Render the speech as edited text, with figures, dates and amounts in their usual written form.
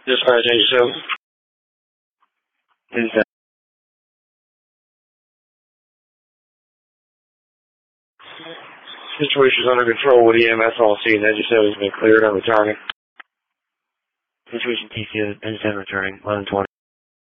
Dispatch 87. Situation's under control with EMS all scene. 97 has been cleared on the target. Situation TC, 97 returning, 1120.